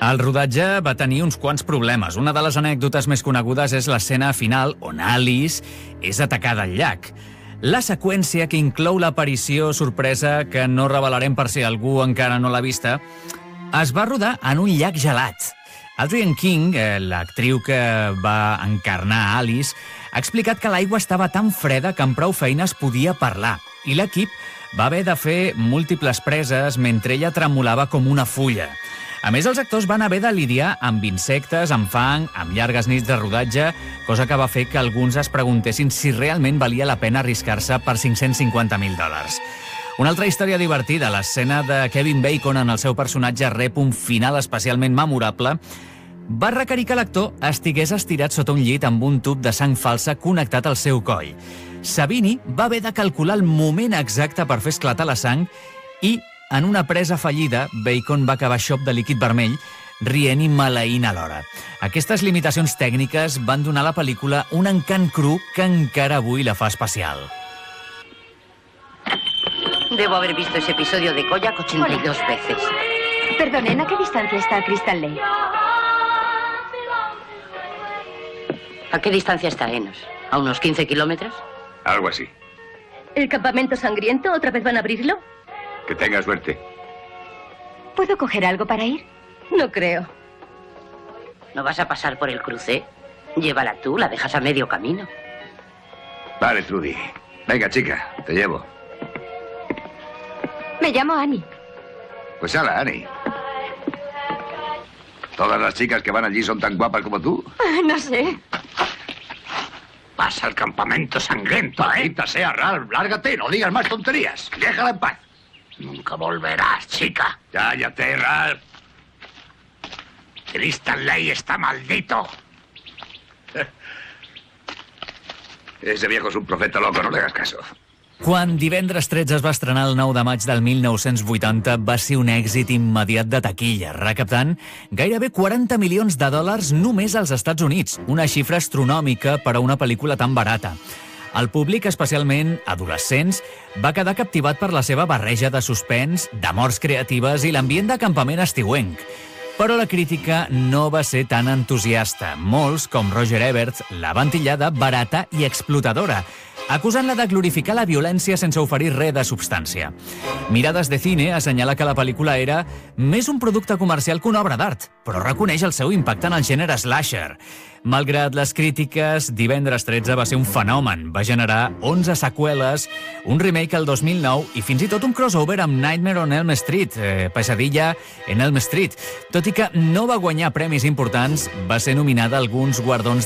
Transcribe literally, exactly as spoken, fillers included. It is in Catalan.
El rodatge va tenir uns quants problemes. Una de les anècdotes més conegudes és l'escena final on Alice és atacada al llac. La seqüència que inclou l'aparició sorpresa, que no revelarem per si algú encara no l'ha vista, es va rodar en un llac gelat. Adrienne King, l'actriu que va encarnar Alice, ha explicat que l'aigua estava tan freda que amb prou feines podia parlar, i l'equip va haver de fer múltiples preses mentre ella tremolava com una fulla. A més, els actors van haver de lidiar amb insectes, amb fang, amb llargues nits de rodatge, cosa que va fer que alguns es preguntessin si realment valia la pena arriscar-se per cinc-cents cinquanta mil dòlars. Una altra història divertida, l'escena de Kevin Bacon en el seu personatge rep un final especialment memorable, va requerir que l'actor estigués estirat sota un llit amb un tub de sang falsa connectat al seu coll. Savini va haver de calcular el moment exacte per fer esclatar la sang i, en una presa fallida, Bacon va acabar xop de líquid vermell, rient i maleint alhora. Aquestes limitacions tècniques van donar a la pel·lícula un encant cru que encara avui la fa especial. Debo haber visto ese episodio de Kojak ochenta y dos veces. Perdonen, ¿a qué distancia está Crystal Lake? ¿A qué distancia está Enos? ¿A unos quince kilómetros? Algo así. ¿El campamento sangriento? ¿Otra vez van a abrirlo? Que tenga suerte. ¿Puedo coger algo para ir? No creo. ¿No vas a pasar por el cruce? Llévala tú, la dejas a medio camino. Vale, Trudy. Venga, chica, te llevo. Me llamo Annie. Pues hala, Annie. ¿Todas las chicas que van allí son tan guapas como tú? No sé. Vas al campamento sangriento, ¿eh? Maldita sea, Ralph, lárgate, no digas más tonterías. Déjala en paz. Nunca volverás, chica. Cállate, Ralph. Crystal Lake está maldito. Ese viejo es un profeta loco, no le hagas caso. Quan Divendres tretze es va estrenar el nou de maig del mil nou-cents vuitanta, va ser un èxit immediat de taquilla, recaptant gairebé quaranta milions de dòlars només als Estats Units, una xifra astronòmica per a una pel·lícula tan barata. El públic, especialment adolescents, va quedar captivat per la seva barreja de suspens, de morts creatives i l'ambient de campament estiuenc. Però la crítica no va ser tan entusiasta. Molts, com Roger Ebert, la van titllar de barata i explotadora, acusant-la de glorificar la violència sense oferir res de substància. Mirades de Cine assenyala que la pel·lícula era més un producte comercial que una obra d'art, però reconeix el seu impacte en el gènere slasher. Malgrat les crítiques, Divendres tretze va ser un fenomen. Va generar onze seqüeles, un remake el dos mil nou i fins i tot un crossover amb Nightmare on Elm Street, eh, Pesadilla en Elm Street. Tot i que no va guanyar premis importants, va ser nominada a alguns guardons